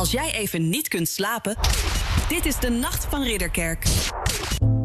Als jij even niet kunt slapen, dit is de Nacht van Ridderkerk.